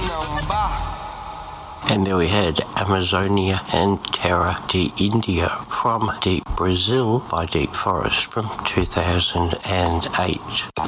And there we had Amazonia and Terra de India from Deep Brazil by Deep Forest from 2008.